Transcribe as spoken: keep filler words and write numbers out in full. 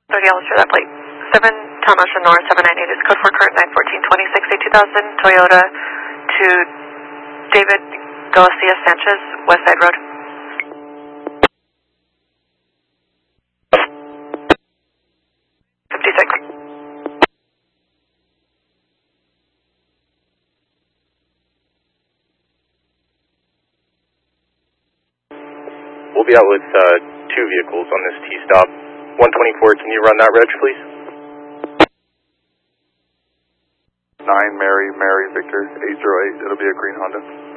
thirty dollars for that plate. seven Town Ocean North, seven nine eight is code for current nine fourteen twenty six A two thousand Toyota to David Garcia Sanchez, West Side Road. fifty-six. We'll be out with uh, two vehicles on this T-stop. one twenty-four, can you run that reg, please? nine Mary, Mary, Victor, eight zero eight, it'll be a green Honda.